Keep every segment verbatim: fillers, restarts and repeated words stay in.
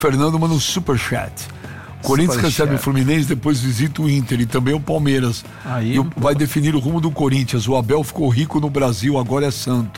Fernando manda um superchat. Corinthians Super recebe chat. o Fluminense, depois visita o Inter e também o Palmeiras. Aí, e vai definir o rumo do Corinthians. O Abel ficou rico no Brasil, agora é santo.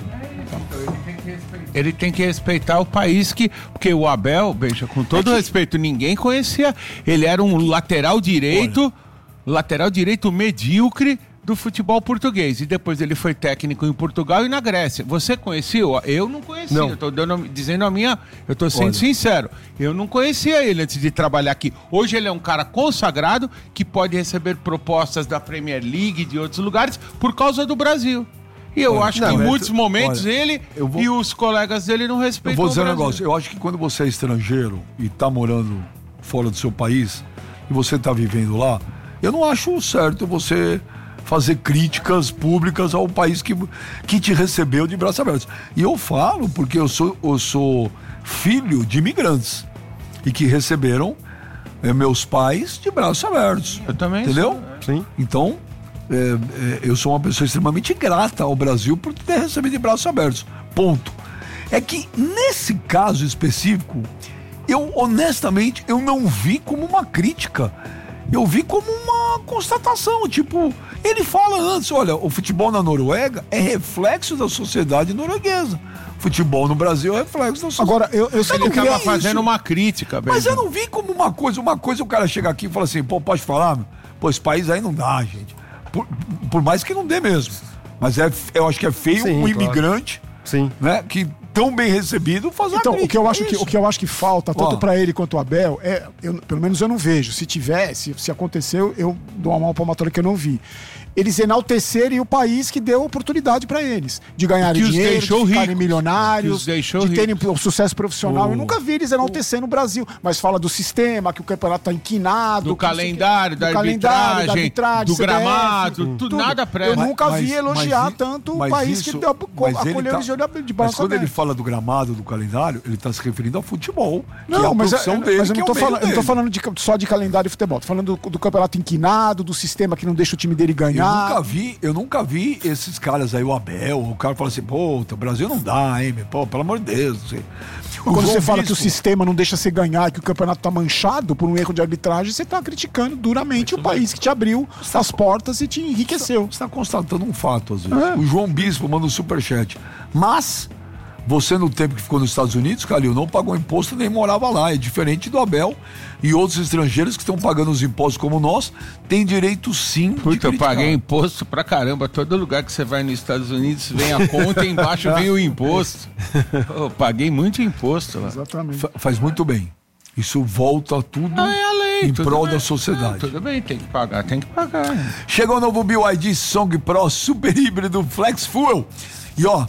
Ele tem que respeitar o país que... Porque o Abel, veja, com todo É que- respeito, ninguém conhecia. Ele era um lateral direito, lateral direito medíocre do futebol português. E depois ele foi técnico em Portugal e na Grécia. Você conhecia? Eu não conhecia. Não. Eu tô dando, dizendo a minha... Eu tô sendo Olha. sincero. Eu não conhecia ele antes de trabalhar aqui. Hoje ele é um cara consagrado que pode receber propostas da Premier League e de outros lugares por causa do Brasil. E eu Olha, acho não, que em mas- muitos momentos olha, ele eu vou- e os colegas dele não Eu respeitam vou dizer o um Brasil. negócio. Eu acho que quando você é estrangeiro e tá morando fora do seu país e você tá vivendo lá, eu não acho certo você fazer críticas públicas ao país que, que te recebeu de braços abertos. E eu falo porque eu sou, eu sou filho de imigrantes e que receberam eh, meus pais de braços abertos. Eu também Entendeu? sou, Sim. Então, é, é, eu sou uma pessoa extremamente grata ao Brasil por ter recebido de braços abertos. Ponto. É que nesse caso específico, eu honestamente eu não vi como uma crítica. Eu vi como uma constatação. Tipo, ele fala antes, olha, o futebol na Noruega é reflexo da sociedade norueguesa. Futebol no Brasil é reflexo da sociedade. Agora, eu, eu sei Ele que vi acaba isso. fazendo uma crítica, Mas Benja. eu não vi como uma coisa, uma coisa o cara chega aqui e fala assim, pô, pode falar? Meu? Pô, esse país aí não dá, gente. Por, por mais que não dê mesmo. Mas é, eu acho que é feio Sim, um claro. imigrante, Sim. né, que tão bem recebido fazer Então, uma o que, eu crítica, acho é que, isso. o que eu acho que falta, tanto Ó. pra ele quanto o Abel, é, eu- pelo menos eu não vejo. Se tiver, se, se aconteceu, eu dou uma mão palmatória que eu não vi. Eles enaltecerem o país que deu oportunidade pra eles. De ganharem Que os dinheiro, deixou de ficarem ricos. milionários, Que os deixou de terem ricos. um sucesso profissional. O- Eu nunca vi eles enaltecendo o Brasil. Mas fala do sistema, que o campeonato tá inquinado. Do que não sei o quê, calendário, da do calendário, da arbitragem, arbitragem, do C B F, gramado, tudo, nada presta. Eu nunca Mas- vi elogiar mas i- tanto o mas país isso- que deu, mas ele acolheu tá- eles de olhar de Mas braço quando ele aberto. fala do gramado, do calendário, ele está se referindo ao futebol. que é Não, a mas, é, profissão dele, mas eu que não é tô o meio falando, eu não tô dele. falando de, só de calendário de futebol. Tô falando do, do campeonato inquinado, do sistema que não deixa o time dele Eu ganhar. nunca vi, eu nunca vi esses caras aí, o Abel, o cara fala assim, pô, o Brasil não dá, hein, meu? Pô, pelo amor de Deus. Não sei. O Quando João você fala que o Bispo- sistema não deixa você ganhar e que o campeonato tá manchado por um erro de arbitragem, você tá criticando duramente o país que te abriu as portas e te enriqueceu. Você está constatando um fato, às vezes. É. O João Bispo manda um superchat. Mas, você no tempo que ficou nos Estados Unidos, Calil, não pagou imposto nem morava lá. É diferente do Abel e outros estrangeiros que estão pagando os impostos como nós, têm direito sim de Puta, eu criticar. paguei imposto pra caramba. Todo lugar que você vai nos Estados Unidos vem a conta e embaixo vem o imposto. Eu paguei muito imposto lá. Exatamente. Fa- Faz muito bem. Isso volta tudo Ah, é a lei. em tudo prol bem. da sociedade. Ah, tudo bem, tem que pagar, tem que pagar. Chegou o novo B Y D Song Pro Super Híbrido Flex Fuel. E ó,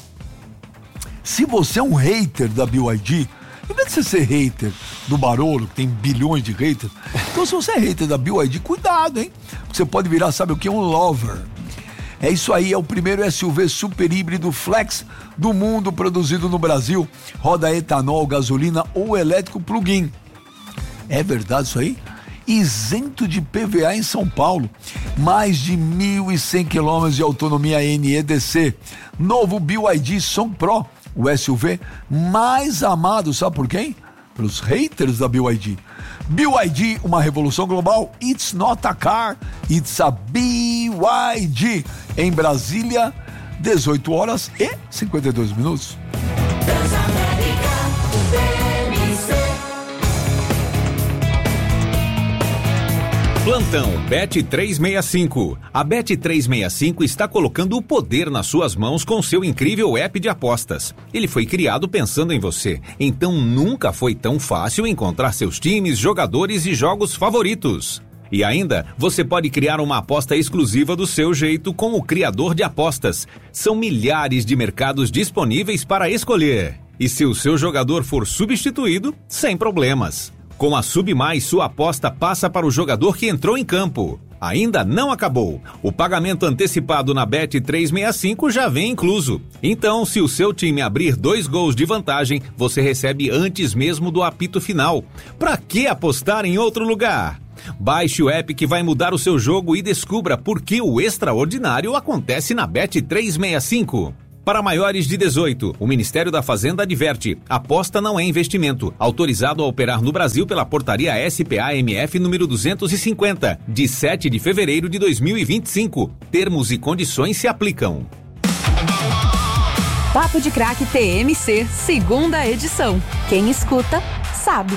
se você é um hater da B Y D, em vez de você ser hater do Barolo, que tem bilhões de haters, então se você é hater da B Y D, cuidado, hein? Você pode virar, sabe o que? Um lover. É isso aí, é o primeiro S U V super híbrido flex do mundo produzido no Brasil. Roda etanol, gasolina ou elétrico plug-in. É verdade isso aí? Isento de P V A em São Paulo. Mais de mil e cem quilômetros de autonomia N E D C. Novo B Y D Song Pro, o S U V mais amado, sabe por quem? Pelos haters da B Y D. B Y D, uma revolução global. It's not a car, it's a B Y D. Em Brasília, dezoito horas e cinquenta e dois minutos. Plantão Bet trezentos e sessenta e cinco. A Bet trezentos e sessenta e cinco está colocando o poder nas suas mãos com seu incrível app de apostas. Ele foi criado pensando em você, então nunca foi tão fácil encontrar seus times, jogadores e jogos favoritos. E ainda, você pode criar uma aposta exclusiva do seu jeito com o criador de apostas. São milhares de mercados disponíveis para escolher. E se o seu jogador for substituído, sem problemas. Com a Sub Mais, sua aposta passa para o jogador que entrou em campo. Ainda não acabou. O pagamento antecipado na Bet trezentos e sessenta e cinco já vem incluso. Então, se o seu time abrir dois gols de vantagem, você recebe antes mesmo do apito final. Pra que apostar em outro lugar? Baixe o app que vai mudar o seu jogo e descubra por que o extraordinário acontece na Bet trezentos e sessenta e cinco. Para maiores de dezoito, o Ministério da Fazenda adverte: aposta não é investimento. Autorizado a operar no Brasil pela portaria S P A M F número duzentos e cinquenta, de sete de fevereiro de dois mil e vinte e cinco. Termos e condições se aplicam. Papo de Craque T M C, segunda edição. Quem escuta, sabe.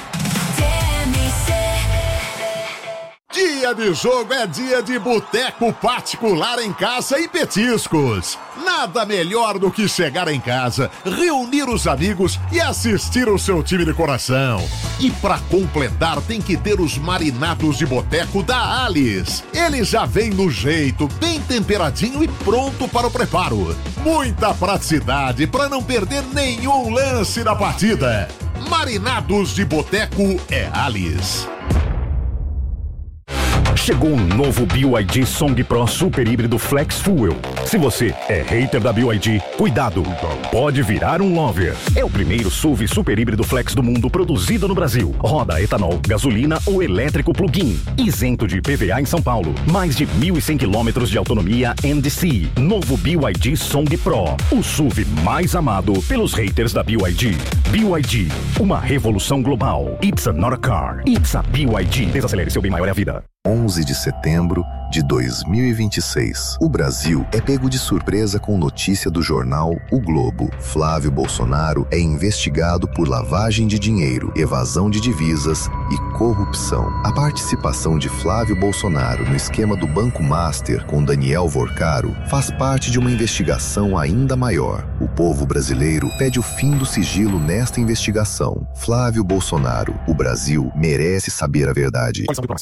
Dia de jogo é dia de boteco particular em casa e petiscos. Nada melhor do que chegar em casa, reunir os amigos e assistir o seu time de coração. E pra completar tem que ter os marinados de boteco da Alice. Ele já vem no jeito, bem temperadinho e pronto para o preparo. Muita praticidade para não perder nenhum lance da partida. Marinados de boteco é Alice. Chegou um novo B Y D Song Pro Super Híbrido Flex Fuel. Se você é hater da B Y D, cuidado, pode virar um lover. É o primeiro S U V super híbrido flex do mundo produzido no Brasil. Roda etanol, gasolina ou elétrico plug-in. Isento de I P V A em São Paulo. Mais de mil e cem quilômetros de autonomia N D C. Novo B Y D Song Pro. O S U V mais amado pelos haters da B Y D. B Y D, uma revolução global. It's not a car, it's a B Y D. Desacelere, seu bem maior é a vida. onze de setembro de dois mil e vinte e seis. O Brasil é pego de surpresa com notícia do jornal O Globo. Flávio Bolsonaro é investigado por lavagem de dinheiro, evasão de divisas e corrupção. A participação de Flávio Bolsonaro no esquema do Banco Master com Daniel Vorcaro faz parte de uma investigação ainda maior. O povo brasileiro pede o fim do sigilo nesta investigação. Flávio Bolsonaro, o Brasil merece saber a verdade.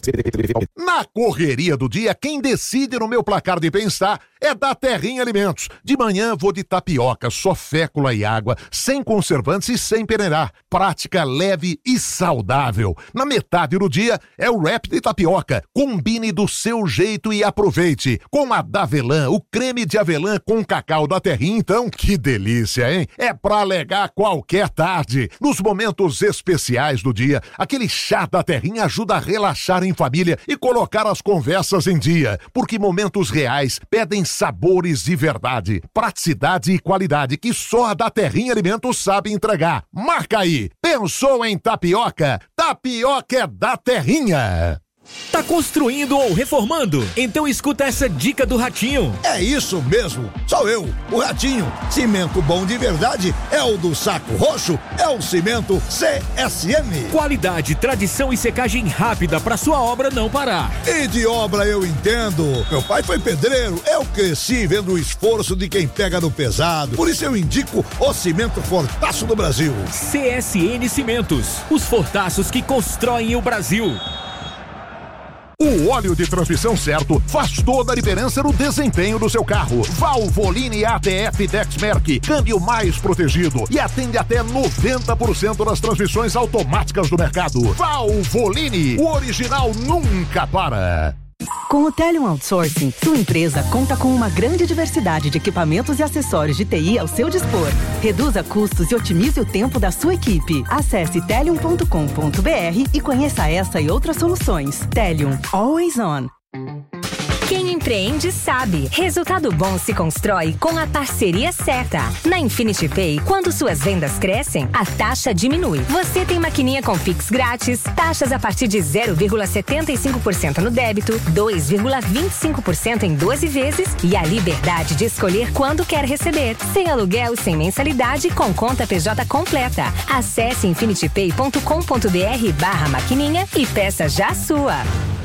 Na correria do dia, quem decide no meu placar de bem-estar é da Terrinha Alimentos. De manhã vou de tapioca, só fécula e água, sem conservantes e sem peneirar. Prática leve e saudável. Na metade do dia é o wrap de tapioca. Combine do seu jeito e aproveite. Com a Davelã, o creme de avelã com cacau da Terrinha, então, que delícia, hein? É pra alegar qualquer tarde. Nos momentos especiais do dia, aquele chá da Terrinha ajuda a relaxar em família e colocar as conversas em dia, porque momentos reais pedem sabores de verdade, praticidade e qualidade que só a da Terrinha Alimentos sabe entregar. Marca aí! Pensou em tapioca? Tapioca é da Terrinha! Tá construindo ou reformando? Então escuta essa dica do Ratinho. É isso mesmo, sou eu, o Ratinho. Cimento bom de verdade é o do Saco Roxo, é o cimento C S M. Qualidade, tradição e secagem rápida pra sua obra não parar. E de obra eu entendo. Meu pai foi pedreiro, eu cresci vendo o esforço de quem pega no pesado. Por isso eu indico o cimento Fortaço do Brasil. C S N Cimentos, os fortaços que constroem o Brasil. O óleo de transmissão certo faz toda a diferença no desempenho do seu carro. Valvoline A T F Dexmerc, câmbio mais protegido e atende até noventa por cento das transmissões automáticas do mercado. Valvoline, o original nunca para. Com o Telium Outsourcing, sua empresa conta com uma grande diversidade de equipamentos e acessórios de T I ao seu dispor. Reduza custos e otimize o tempo da sua equipe. Acesse telium ponto com ponto b r e conheça essa e outras soluções. Telium, always on. Quem empreende sabe. Resultado bom se constrói com a parceria certa. Na Infinity Pay, quando suas vendas crescem, a taxa diminui. Você tem maquininha com Pix grátis, taxas a partir de zero vírgula setenta e cinco por cento no débito, dois vírgula vinte e cinco por cento em doze vezes e a liberdade de escolher quando quer receber. Sem aluguel, sem mensalidade, com conta P J completa. Acesse infinity pay ponto com ponto b r barra maquininha e peça já a sua.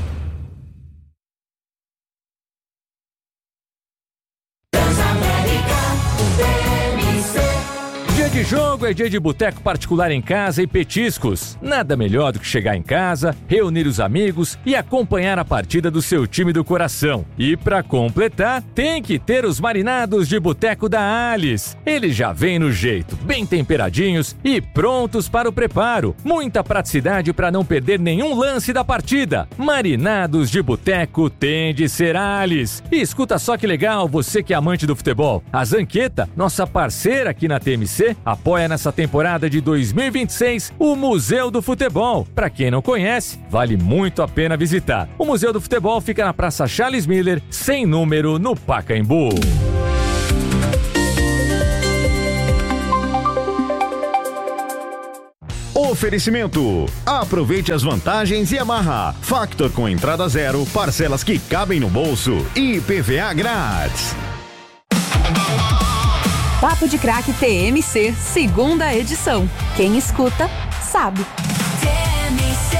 Dia de jogo é dia de boteco particular em casa e petiscos. Nada melhor do que chegar em casa, reunir os amigos e acompanhar a partida do seu time do coração. E pra completar, tem que ter os marinados de boteco da Alice. Eles já vêm no jeito, bem temperadinhos e prontos para o preparo. Muita praticidade para não perder nenhum lance da partida. Marinados de boteco tem de ser Alice. E escuta só que legal, você que é amante do futebol. A Zanqueta, nossa parceira aqui na T M C, apoia nessa temporada de dois mil e vinte e seis o Museu do Futebol. Para quem não conhece, vale muito a pena visitar. O Museu do Futebol fica na Praça Charles Miller, sem número, no Pacaembu. Oferecimento. Aproveite as vantagens Yamaha. Factor com entrada zero, parcelas que cabem no bolso e I P V A grátis. Papo de Craque T M C, segunda edição. Quem escuta, sabe. T M C.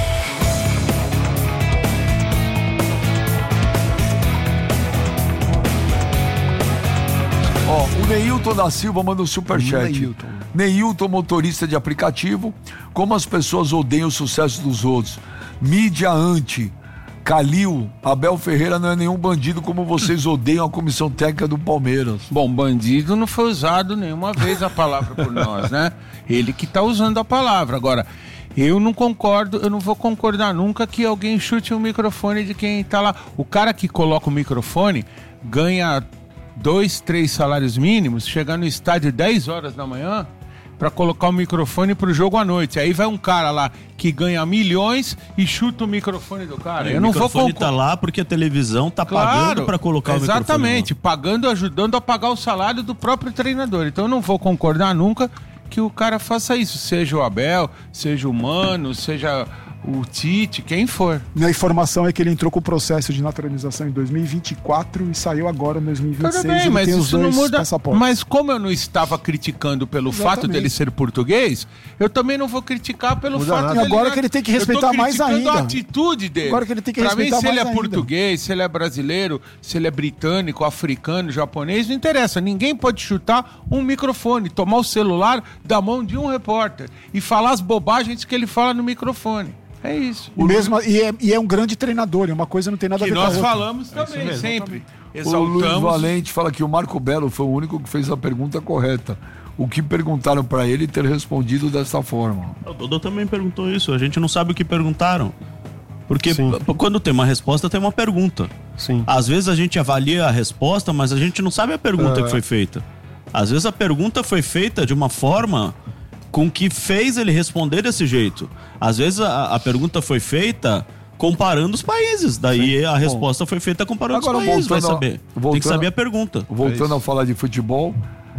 Ó, o Neilton da Silva manda um superchat. Neilton. Neilton, motorista de aplicativo. Como as pessoas odeiam o sucesso dos outros. Mídia anti. Calil, Abel Ferreira não é nenhum bandido como vocês odeiam a comissão técnica do Palmeiras. Bom, bandido não foi usado nenhuma vez a palavra por nós, né? Ele que tá usando a palavra. Agora, eu não concordo, eu não vou concordar nunca que alguém chute o microfone de quem tá lá. O cara que coloca o microfone ganha dois, três salários mínimos, chega no estádio dez horas da manhã para colocar o microfone pro jogo à noite. Aí vai um cara lá que ganha milhões e chuta o microfone do cara. É, eu não o microfone vou concor... tá lá porque a televisão tá claro, pagando para colocar o microfone. Exatamente, pagando, ajudando a pagar o salário do próprio treinador. Então eu não vou concordar nunca que o cara faça isso, seja o Abel, seja o Mano, seja o Tite, quem for. Minha informação é que ele entrou com o processo de naturalização em dois mil e vinte e quatro e saiu agora em dois mil e vinte e seis. Tudo bem, ele mas tem os isso não dois muda. passaportes. Mas como eu não estava criticando pelo Exatamente. fato dele ser português, eu também não vou criticar pelo Muda fato nada. dele... E agora que ele tem que respeitar mais ainda. Eu tô criticando a atitude dele. Agora que ele tem que pra respeitar mim, se mais ele é ainda. português, se ele é brasileiro, se ele é britânico, africano, japonês, não interessa. Ninguém pode chutar um microfone, tomar o celular da mão de um repórter e falar as bobagens que ele fala no microfone. É isso. O mesmo, e, é, e é um grande treinador, é uma coisa não tem nada que a ver com a nós outra. falamos também, é sempre. O Luiz Valente fala que o Marco Belo foi o único que fez a pergunta correta. O que perguntaram para ele ter respondido dessa forma. O Dodô também perguntou isso, a gente não sabe o que perguntaram. Porque Sim. quando tem uma resposta, tem uma pergunta. Sim. Às vezes a gente avalia a resposta, mas a gente não sabe a pergunta é. que foi feita. Às vezes a pergunta foi feita de uma forma com que fez ele responder desse jeito. Às vezes a, a pergunta foi feita comparando os países. Daí Sim. a resposta Bom, foi feita comparando os países. Vai saber. A, tem que saber a pergunta. Voltando é a falar de futebol,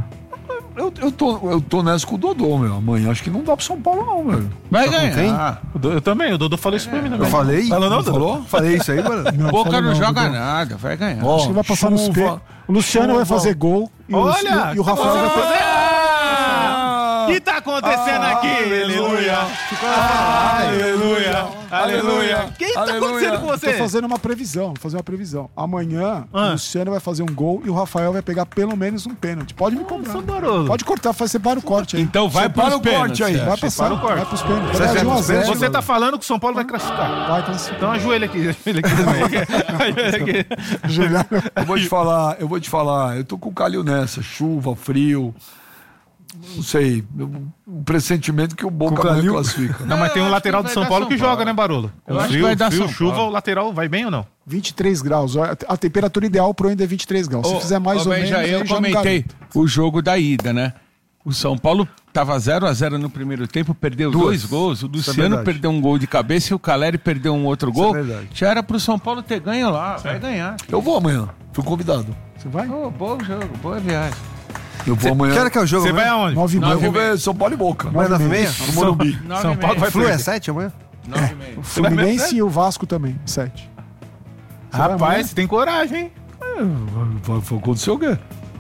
eu, eu, tô, eu tô nessa com o Dodô, meu. Amanhã acho que não dá pro São Paulo, não, velho. Vai ganhar. Eu, eu também, o Dodô falou isso pra mim também. Eu falei? Falou, não, não falou? Falei isso aí, mano. Não, Boca não, não joga Dodô. Nada, vai ganhar. Ó, acho que vai passar nos pés. O Luciano chuva. vai fazer gol e, Olha, o, e o Rafael vai fazer... O que tá acontecendo ah, aqui? Aleluia! Aleluia! Aleluia! O que tá acontecendo com você? Tô fazendo uma previsão, vou fazer uma previsão. Amanhã, ah. o Luciano vai fazer um gol e o Rafael vai pegar pelo menos um pênalti. Pode me cobrar. Nossa, Pode cortar, faz, separa o corte aí. Então vai para o corte aí. Vai passar, o corte. Vai pros pênaltis. Vai você, um a zero, você tá falando que o São Paulo vai classificar. Vai classificar. Então ajoelha aqui. Ajoelha aqui. Ajoelha aqui. Eu vou te falar, eu vou te falar. Eu tô com o Calil nessa. Chuva, frio... Não sei, um pressentimento que o Boca não classifica. Não, mas tem um lateral do São Paulo que joga, né, Barolo? Eu acho que vai dar São Paulo. Chuva, o lateral vai bem ou não? vinte e três graus. A temperatura ideal pro ainda é vinte e três graus. Se oh, fizer mais oh, ou menos... Já eu comentei o jogo da ida, né? O São Paulo tava zero a zero no primeiro tempo, perdeu Duas. dois gols. O Luciano é perdeu um gol de cabeça e o Caleri perdeu um outro Isso gol. É já era pro São Paulo ter ganho lá. Vai ganhar. Eu vou amanhã. Fui convidado. Você vai? Oh, bom jogo, boa viagem. Eu vou amanhã. Quero que é o jogo. Você vai aonde? nove e meia. Eu vou ver São Paulo e Boca. Amanhã nove e meia? No Morumbi. São Paulo vai Flu é sete amanhã? nove e meia. O Fluminense e o Vasco também, sete. Rapaz, você tem coragem, hein? Vai acontecer o quê?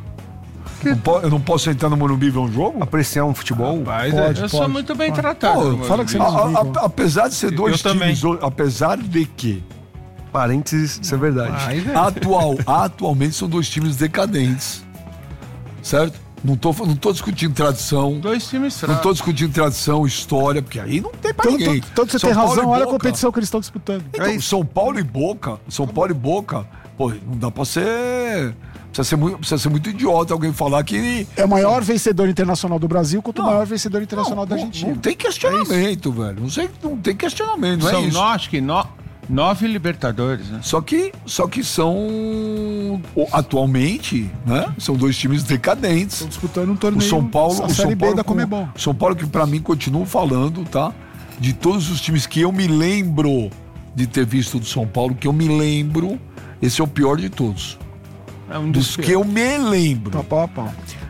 Não po- eu não posso entrar no Morumbi e ver um jogo? Apreciar um futebol? Rapaz, pode, eu pode, sou muito bem pode. tratado. Pô, fala que você a, a, a, apesar de ser dois eu times, também. apesar de que Parênteses, isso é verdade. Ah, Atual, atualmente são dois times decadentes. Certo? Não tô, não tô discutindo tradição. Dois times fracos. Não tô discutindo tradição, história, porque aí não tem pra Então, ninguém. então você São tem Paulo razão, e olha a Boca. competição que eles estão disputando. Então, é São Paulo e Boca, São Paulo e Boca, pô, não dá pra ser... Precisa ser, muito, precisa ser muito idiota alguém falar que... É o maior vencedor internacional do Brasil contra Não, o maior vencedor internacional não, da não, Argentina. Não tem questionamento, é velho. Não, sei, não tem questionamento, não São é isso. nós que no, nove Libertadores, né? Só que, só que são, atualmente, né? São dois times decadentes. Estão disputando um torneio, O São Paulo, a o Série São B Paulo da com- Conmebol. São Paulo que pra mim continuo falando, tá? De todos os times que eu me lembro de ter visto do São Paulo, que eu me lembro, esse é o pior de todos. É um Dos que eu me lembro. Tá pau a pau.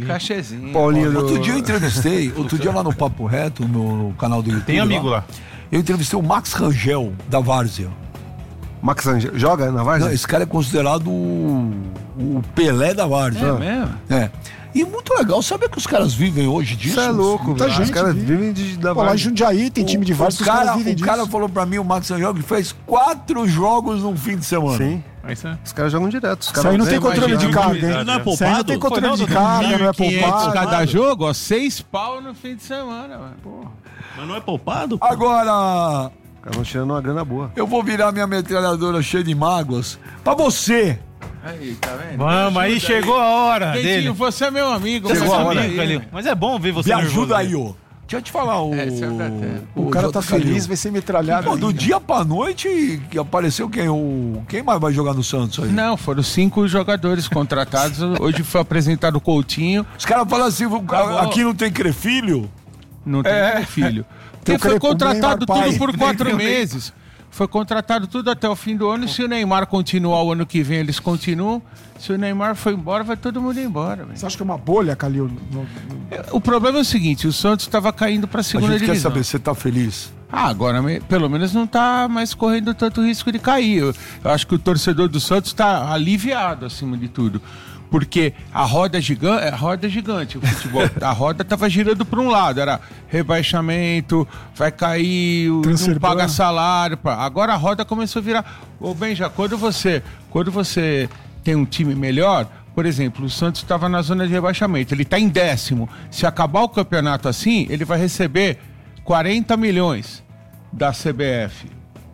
É cachezinho. Paulinho Outro do- dia eu entrevistei, outro dia lá no Papo Reto, no, no canal do YouTube. Tem amigo lá. Eu entrevistei o Max Rangel, da Várzea. Max Angel, joga na Várzea? Não, esse cara é considerado o, o Pelé da Várzea. É mesmo? É. E muito legal, sabe que os caras vivem hoje disso? Isso é louco, Muita velho. gente Os caras vive. vivem de, da Pô, lá em várzea. Jundiaí tem time de vários o que os caras cara, vivem o disso. cara falou pra mim, o Max Sanjog, que fez quatro jogos num fim de semana. Sim. Mas, é. Os caras jogam direto. Os Isso caras aí não tem Imagina, controle de imagina, carga, hein? Ele não é Isso aí não poupado? tem controle de Foi, carga, não é mil e quinhentos poupado. cada jogo, ó, seis pau no fim de semana, mano. Porra. Mas não é poupado? pô? Agora, Os caras vão tirando uma grana boa. eu vou virar minha metralhadora cheia de mágoas pra você. Aí, tá vendo? Vamos, aí Ajuda chegou a hora Dentinho, dele. você é meu amigo. Chegou você a é hora. amigo, Calil. Mas é bom ver você Me nervoso, ajuda aí, né? ô. Deixa eu te falar, o... É, sempre até. O cara tá J. Calil. feliz, vai ser metralhado. Pô, aí, do né? dia pra noite que apareceu quem? O... Quem mais vai jogar no Santos aí? Não, foram cinco jogadores contratados. Hoje foi apresentado o Coutinho. Os caras falam assim, Acabou. aqui não tem Crefilho? Não tem É. filho. Tem Porque o foi Crepo- contratado Neymar pai. tudo por quatro meses. Foi contratado tudo até o fim do ano. Se o Neymar continuar o ano que vem, eles continuam. Se o Neymar for embora, vai todo mundo embora. velho. Você acha que é uma bolha, Calil? No- no- O problema é o seguinte, o Santos estava caindo para a A segunda gente quer divisão. saber, você tá feliz? Ah, agora me- pelo menos não está mais correndo tanto risco de cair. Eu, eu acho que o torcedor do Santos está aliviado acima de tudo. Porque a roda é gigante, a roda é gigante, o futebol. A roda estava girando para um lado, era rebaixamento, vai cair, o- Transfer não paga ban. salário. pá. Agora a roda começou a virar. Ô Benja, quando você, quando você tem um time melhor, por exemplo, o Santos estava na zona de rebaixamento, ele está em décimo. Se acabar o campeonato assim, ele vai receber quarenta milhões da C B F.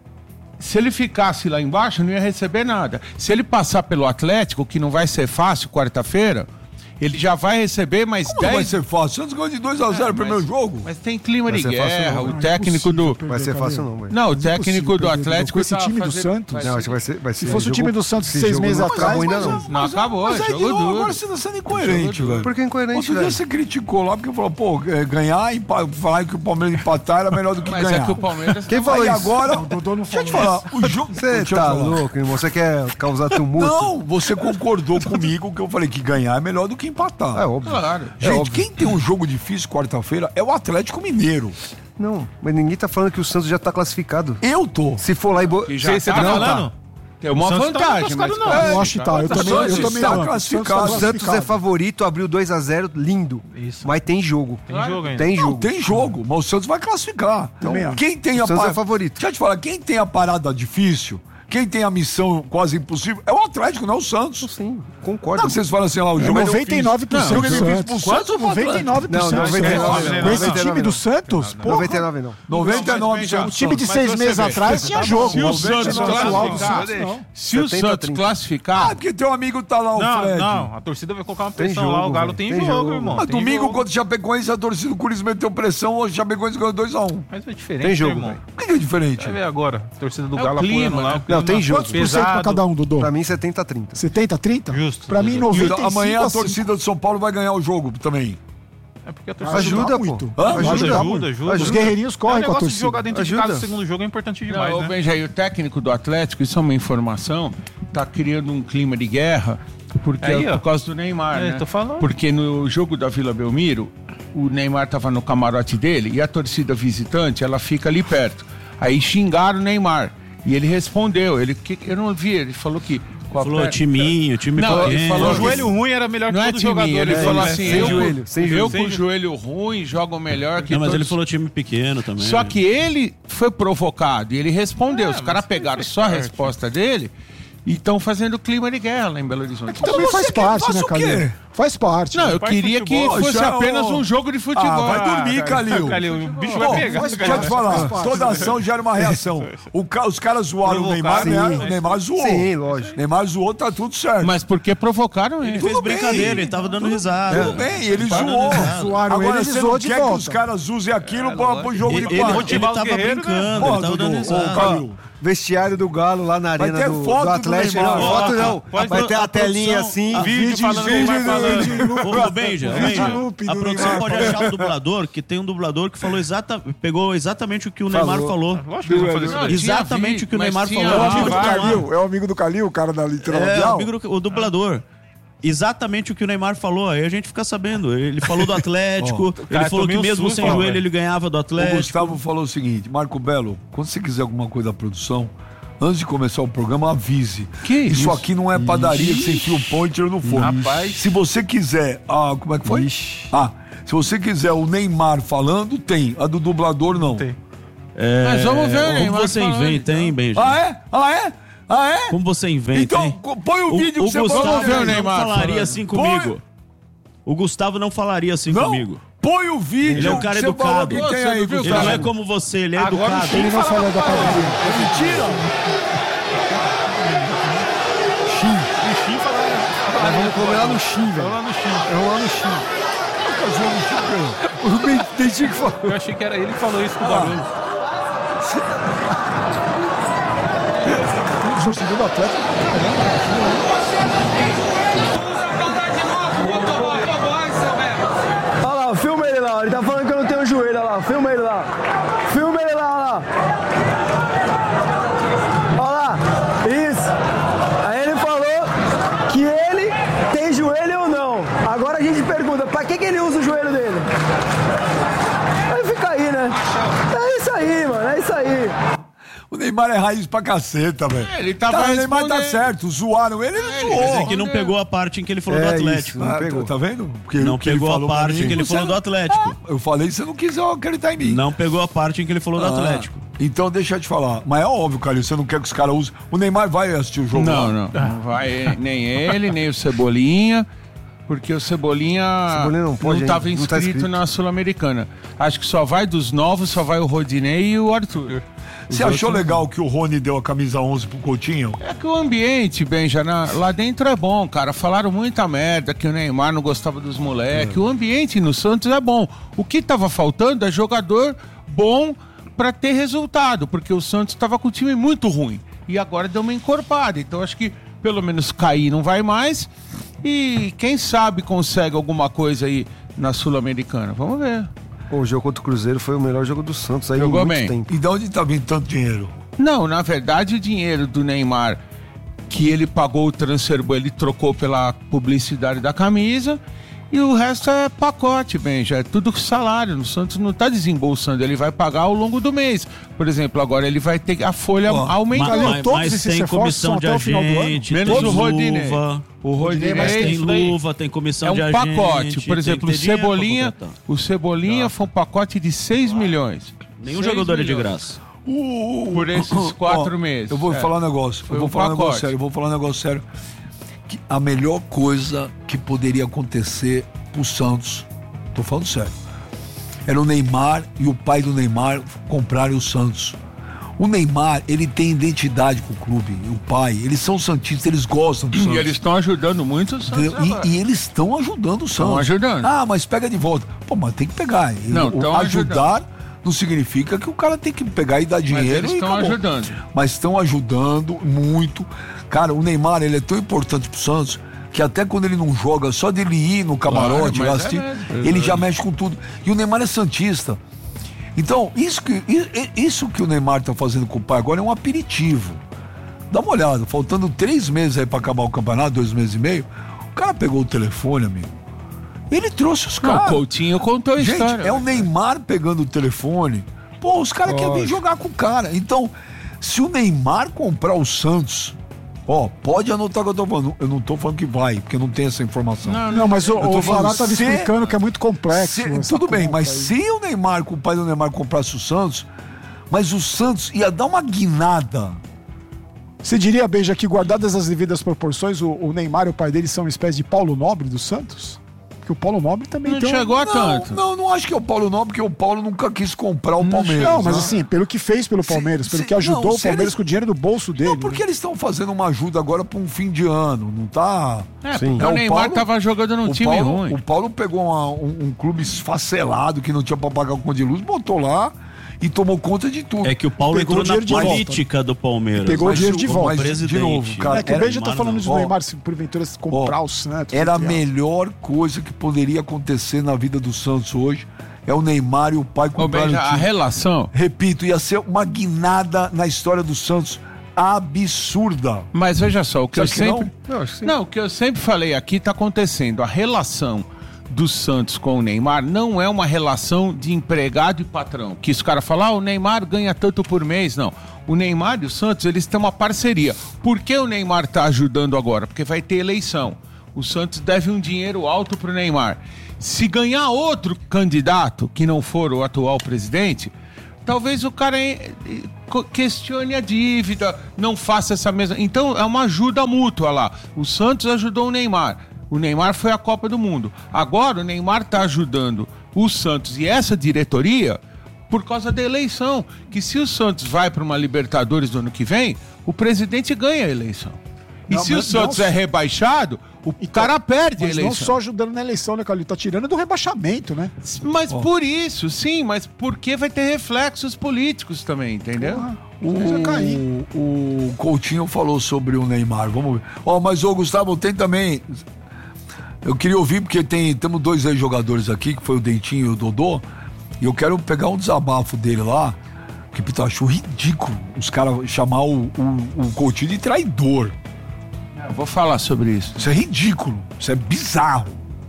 Se ele ficasse lá embaixo, não ia receber nada. Se ele passar pelo Atlético, que não vai ser fácil quarta-feira, ele já vai receber mais Como dez... vai ser fácil? O Santos ganhou de dois a zero É, o primeiro mas- jogo. Mas tem clima Vai de ser fácil guerra, não, o é técnico do... Vai ser fácil não, velho. Não, o Impossível técnico do perder, Atlético com esse tá time do fazendo- Santos. vai Não, ser- acho que vai ser. Vai Se ser fosse o time do Santos esse seis jogo meses não atrás, acabou ainda mas- não. Não acabou, Mas aí de jogo novo, duro. agora você tá sendo incoerente, velho. Por que incoerente, Outro dia velho? você criticou lá porque falou, pô, é, ganhar e pa- falar que o Palmeiras empatar era melhor do que Mas ganhar. é que o Palmeiras... Quem falou Aí isso? agora, Não, o Dodô não deixa eu te falou falar, o jogo... Você deixa eu tá falar. louco, irmão? Você quer causar tumulto? Não, você concordou comigo que eu falei que ganhar é melhor do que empatar. É óbvio. Claro. Gente, óbvio. quem tem um jogo difícil quarta-feira é o Atlético Mineiro. Não, mas ninguém tá falando que o Santos já tá classificado. Eu tô. Se for lá e... Bo... Que já Você tá tá não, falando? Tem uma O Santos tá vantagem, mas... classificado, não. claro, Eu acho que tá. Eu O também, Santos eu também está não. classificado. O Santos é favorito, abriu dois a zero, lindo. Isso. Mas tem jogo. Tem jogo ainda. Tem Não, jogo. tem jogo, mas o Santos vai classificar. Também Então, acho. quem tem a O Santos par- é favorito. Deixa eu te falar, quem tem a parada difícil, quem tem a missão quase impossível, é o Atlético, não é o Santos. Sim, concordo. Não, vocês falam assim, lá, o jogo é noventa e nove por cento Não, o jogo é do difícil pro Santos. Santos ou pro Atlético? noventa e nove por cento. Não, noventa e nove não. Com esse Não, time do Santos, porra, noventa e nove não. noventa e nove Mas, por cento. o time de Mas seis você meses vê, atrás tinha jogo. Se o Santos noventa e nove atual do classificar, Santos, não. se o setenta, Santos trinta. classificar... Ah, porque teu amigo tá lá, o Não, Fred. não, a torcida vai colocar uma Tem pressão lá, jogo, o Galo velho. tem, Tem jogo, jogo. irmão. Mas tem domingo, jogo. quando o Chapecoense, a torcida do Corinthians meteu pressão, o Chapecoense ganhou dois a um. Mas é diferente, Tem jogo, irmão. velho. Por que é diferente? Vai ver agora, a torcida do É o Galo clima, apoiando lá. né? o clima Não, tem jogo. Quantos por cento pra cada um, Dodô? Pra mim, setenta a trinta. setenta, trinta? Justo. Pra mim, Justo. noventa e cinco Amanhã a a cinco. torcida do São Paulo vai ganhar o jogo também. É porque a torcida Ajuda, muito. pô. Hã? ajuda, Ajuda, ajuda, ajuda. Os guerreirinhos É um correm com a negócio de torcida. jogar dentro Ajuda. de casa, o segundo jogo é importante demais, Não, né? ô Benjair, o técnico do Atlético, isso é uma informação, tá criando um clima de guerra, porque Aí, é ó. por causa do Neymar, É, né? tô falando. Porque no jogo da Vila Belmiro, o Neymar tava no camarote dele e a torcida visitante, ela fica ali perto. Aí xingaram o Neymar e ele respondeu, ele que eu não vi, ele falou que com a Falou perna- timinho, time Não, ele pequeno. falou O joelho ruim era melhor Não que é todo time, jogador. ele né? falou É, assim, sem eu, joelho, sem eu joelho. com o joelho ruim jogo melhor que Não, mas todos. ele falou time pequeno também. Só que ele foi provocado e ele respondeu. É, Os caras mas pegaram faz só a parte. resposta dele e estão fazendo clima de guerra lá em Belo Horizonte. Também Então faz você quer- parte, faça né, o quê? Calil? Faz parte. Não, eu parte de queria que futebol, fosse já, apenas ô. um jogo de futebol. Ah, vai dormir, Calil. Calil, o bicho Pô, vai pegar. deixa eu te falar, Faz parte. toda ação gera uma reação. O ca- os caras zoaram o Neymar, Provocaram, né? sim. O Neymar zoou. Sim, lógico. Neymar zoou, tá tudo certo. Mas porque provocaram ele. Ele fez Tudo bem. brincadeira, ele tava dando risada. Tudo bem, ele Tava zoou. dando risada. Zoaram Agora ele, ele você zoou não de quer que volta. os caras usem aquilo pra, pro jogo Ele, de ele, quarta. ele motivar os tava guerreiros, né? brincando, Porra, ele tava Dudu, dando ô, risada. Calil. Vestiário do Galo lá na Vai arena ter do, foto do do Atlético. Neymar. Não, foto não. Pode Vai ter ter a a telinha produção, assim. a vídeo falando Neymar falando. Ô, Benja, vídeo Benja, loop a do produção Neymar. pode achar o dublador, que tem um dublador que falou exata, pegou exatamente o que o Neymar falou. Lógico que eles vão fazer isso Não, daí. tinha Exatamente vídeo, o que o mas Neymar tinha falou. É o amigo do vai, Calil, é o amigo do Calil, o cara da Litoral É, Bial. o, amigo do- o dublador. Exatamente o que o Neymar falou, aí a gente fica sabendo. Ele falou do Atlético, ele cara, falou tomei que um mesmo susto, sem ó, joelho velho. ele ganhava do O Atlético. Gustavo falou o seguinte, Marco Belo, quando você quiser alguma coisa da produção, antes de começar o programa, avise. Que isso? isso? aqui não é padaria que você enfia o pão e tira no forno. Rapaz. Se você quiser... Ah, como é que foi? Ixi. Ah, se você quiser o Neymar falando, tem. A do dublador, não. Tem. É, Mas vamos ver, Como Neymar você falando, inventa, hein, Benjamin? Ah, é? Ah, é? Ah, é? Como você inventa, Então, hein? co- põe o vídeo que você Gustavo falou. ver o não Neymar falaria falando. assim Põe- comigo. O Gustavo não falaria assim Não? comigo. Põe o vídeo. Ele é um cara que você educado. falou que Pô, tem você aí, não viu, Ele Gustavo. não é como você, ele é Agora educado. Ele não falou da padaria. É mentira? Nós vamos comer lá no Chim, velho. Lá no chão. Eu vou lá no Chim. O Ben tem que falar. Eu achei que era ele que falou isso com o barulho. O torcedor do Atlético. Olha lá, filma ele lá, ele tá falando que eu não tenho joelho, olha lá, filma ele lá. Filma ele lá, olha lá. Olha lá, isso. Aí ele falou que ele tem joelho ou não. Agora a gente pergunta, pra que, que ele usa o joelho dele? Aí fica aí, né? É isso aí, mano, é isso aí. O Neymar é raiz pra caceta, velho. É, ele tava tá, o Neymar tá respondendo. certo. Zoaram ele, ele Mas zoou. é que não pegou a parte em que ele falou do É Atlético. isso, não Ah, pegou. Tá vendo? Porque Não o que ele pegou a falou pra parte mim, que ele você falou do não- Atlético. Ah, eu falei, você não quis acreditar em mim. Não pegou a parte em que ele falou do Ah, Atlético. Então deixa eu te falar. Mas é óbvio, Calil, você não quer que os caras usem. O Neymar vai assistir o jogo Não, lá. não. Não vai nem ele, nem o Cebolinha. Porque o Cebolinha, Cebolinha não pode estava ainda, não tá inscrito inscrito. na Sul-Americana. Acho que só vai dos novos, só vai o Rodinei e o Arthur. Você Os achou outros- legal que o Rony deu a camisa onze pro Coutinho? É que o ambiente, Benja, na- lá dentro é bom, cara. Falaram muita merda, que o Neymar não gostava dos moleques. O ambiente no Santos é bom. O que tava faltando é jogador bom pra ter resultado, porque o Santos tava com um time muito ruim. E agora deu uma encorpada. Então acho que pelo menos cair não vai mais. E quem sabe consegue alguma coisa aí na Sul-Americana. Vamos ver. Pô, o jogo contra o Cruzeiro foi o melhor jogo do Santos aí Jogou em muito bem. tempo. E de onde tá vindo tanto dinheiro? Não, na verdade o dinheiro do Neymar que ele pagou o transfer, ele trocou pela publicidade da camisa e o resto é pacote, bem, já é tudo salário. O Santos não tá desembolsando, ele vai pagar ao longo do mês. Por exemplo, agora ele vai ter a folha Ó, aumentar. Mas, mas, todos mas esses tem reforços comissão são de até o final do ano? agente, Menos tem o Rodinei. luva. O Rodinei, Mas tem isso daí luva, tem comissão é um de agente. pacote. Por tem exemplo, que o ter dinheiro pra Cebolinha, contratar. o Cebolinha foi um pacote de seis milhões. Nenhum seis jogador é de milhões. graça. Uh, Por esses quatro ó, meses. Eu vou É. falar um negócio. Foi Eu vou um falar um negócio pacote. sério. Eu vou falar um negócio sério. Que a melhor coisa que poderia acontecer pro Santos, tô falando sério, era o Neymar e o pai do Neymar comprarem o Santos. O Neymar, ele tem identidade com o clube, o pai, eles são santistas, eles gostam do Santos. E eles estão ajudando muito o Santos Entendeu? agora. E, e eles estão ajudando o Santos. Estão ajudando. Ah, mas pega de volta. Pô, mas tem que pegar. Não, O- tão ajudar não significa que o cara tem que pegar e dar dinheiro. eles e estão acabou. ajudando. Mas estão ajudando muito. Cara, o Neymar, ele é tão importante pro Santos que até quando ele não joga, só dele ir no camarote, Claro, lá mas é assistir, mesmo. ele já mexe com tudo. E o Neymar é santista. Então, isso que, i- i- isso que o Neymar tá fazendo com o pai agora é um aperitivo. Dá uma olhada, faltando três meses aí pra acabar o campeonato, dois meses e meio, o cara pegou o telefone, amigo. Ele trouxe os Não, caras. o Coutinho contou a Gente, história. é o Neymar pegando o telefone. Pô, os caras querem vir jogar com o cara. Então, se o Neymar comprar o Santos, ó, pode anotar o que eu tô falando. Eu não tô falando que vai, porque não tem essa informação. Não, mas o, Eu tô o Fará falando, tava se- explicando que é muito complexo. Se- essa tudo bem, conta mas aí. se o Neymar, com o pai do Neymar comprasse o Santos, mas o Santos ia dar uma guinada. Você diria, Beija, que guardadas as devidas proporções, o, o Neymar e o pai dele são uma espécie de Paulo Nobre do Santos? Porque o Paulo Nobre também Não tem um- chegou a Não, tanto. não, não acho que é o Paulo não, porque o Paulo nunca quis comprar o Palmeiras. Não, mas né? assim, pelo que fez pelo Se- Palmeiras, pelo se- que ajudou não, o se Palmeiras eles- com o dinheiro do bolso dele. Não, porque né? eles estão fazendo uma ajuda agora para um fim de ano, não tá? É, Sim. porque É, o o Neymar Paulo- tava jogando num o time Paulo, ruim. O Paulo pegou uma- um, um clube esfacelado que não tinha para pagar conta de luz, botou lá e tomou conta de tudo. É que o Paulo Pegou entrou o dinheiro de na volta. política do Palmeiras. Pegou o Mas dinheiro o- de volta. mas, Presidente. de novo, cara, É que o era- Beija tá falando isso do Ó, Neymar, se porventura se comprar ó, o Santos. Era a entre aspas. melhor coisa que poderia acontecer na vida do Santos hoje. É o Neymar e o pai Ô, comprarem Benja, o a time. relação. Repito, ia ser uma guinada na história do Santos absurda. Mas veja só, o que Você eu acha que sempre. não? Não, o que eu sempre falei aqui tá acontecendo. A relação do Santos com o Neymar não é uma relação de empregado e patrão. Que os caras falam, ah, o Neymar ganha tanto por mês. Não. O Neymar e o Santos, eles têm uma parceria. Por que o Neymar está ajudando agora? Porque vai ter eleição. O Santos deve um dinheiro alto pro Neymar. Se ganhar outro candidato que não for o atual presidente, talvez o cara questione a dívida, não faça essa mesma... Então é uma ajuda mútua lá. O Santos ajudou o Neymar. O Neymar foi à Copa do Mundo. Agora o Neymar está ajudando o Santos e essa diretoria por causa da eleição. Que se o Santos vai para uma Libertadores do ano que vem, o presidente ganha a eleição. E não, se o Santos não... é rebaixado, o então, cara perde a eleição. Não só ajudando na eleição, né, Carlinhos? Tá tirando do rebaixamento, né? Mas oh. por isso, sim, mas porque vai ter reflexos políticos também, entendeu? O, o Coutinho falou sobre o Neymar, vamos ver. Ó, oh, mas o Gustavo tem também... Eu queria ouvir, porque tem, temos dois aí jogadores aqui, que foi o Dentinho e o Dodô, e eu quero pegar um desabafo dele lá, que eu acho ridículo os caras chamar o, o, o Coutinho de traidor. Eu vou falar sobre isso. Isso é ridículo, isso é bizarro.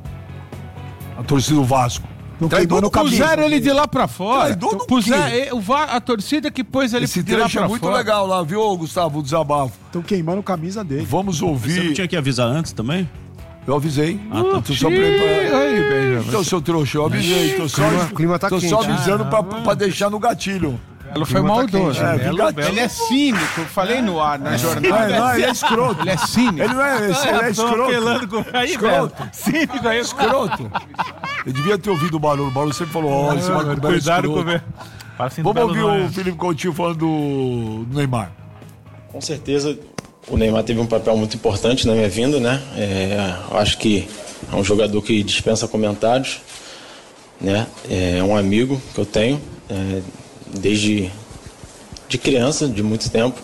A torcida do Vasco. Não traidor no caminho. Puseram ele de lá pra fora. Traidor no Puseram, a torcida que pôs ele Esse de lá pra fora. Esse trecho é muito legal lá, viu, Gustavo, o desabafo. Estão queimando a camisa dele. Vamos ouvir. Você não tinha que avisar antes também? Eu avisei. Ah, tá. Tô só preparando. Então, seu trouxa, eu avisei. Tô só, clima, clima tá tô quente. só avisando pra, pra deixar no gatilho. Ela foi maldoso. Tá é, ele é cínico, eu falei no ar, na jornada. Não, ele é escroto. Ele é cínico. Ele não é esse, ele é escroto. Com... Aí, escroto. Cínico aí. Escroto. Eu devia ter ouvido o barulho. O barulho sempre falou, olha, esse vai cuidado com o... Vamos ouvir o é. Felipe Coutinho falando do Neymar. Com certeza, o Neymar teve um papel muito importante na minha vinda, né? É, acho que é um jogador que dispensa comentários, né? É um amigo que eu tenho, é, desde de criança, de muito tempo.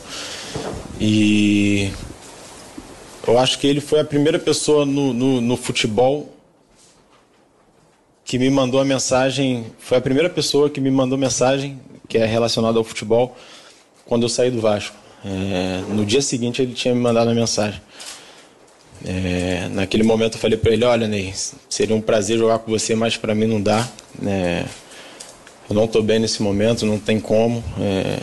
E eu acho que ele foi a primeira pessoa no, no, no futebol que me mandou a mensagem, foi a primeira pessoa que me mandou mensagem que é relacionada ao futebol quando eu saí do Vasco. É, no dia seguinte ele tinha me mandado a mensagem. É, naquele momento eu falei para ele, olha, Ney, seria um prazer jogar com você, mas para mim não dá. É, eu não estou bem nesse momento, não tem como. É,